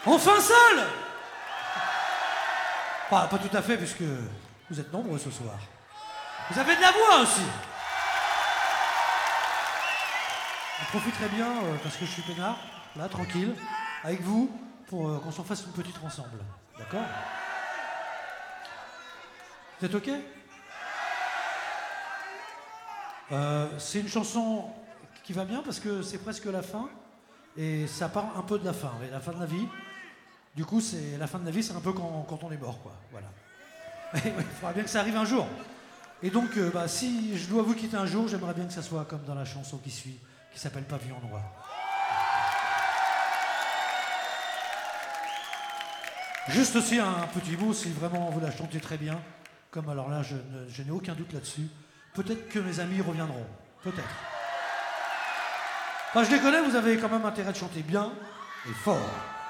Enfin seul. Pas tout à fait, puisque vous êtes nombreux ce soir. Vous avez de la voix aussi. On profiterait bien, parce que je suis peinard, là, tranquille, avec vous, pour qu'on s'en fasse une petite ensemble. D'accord? Vous êtes OK? C'est une chanson qui va bien parce que c'est presque la fin et ça parle un peu de la fin, la fin de la vie. Du coup, c'est la fin de la vie, c'est un peu quand on est mort, quoi. Voilà. Il faudra bien que ça arrive un jour. Et donc, si je dois vous quitter un jour, j'aimerais bien que ça soit comme dans la chanson qui suit, qui s'appelle Pavillon Noir. Juste aussi un petit mot, si vraiment vous la chantez très bien, comme alors là, je n'ai aucun doute là-dessus. Peut-être que mes amis reviendront. Peut-être. Enfin, je les connais, vous avez quand même intérêt de chanter bien et fort.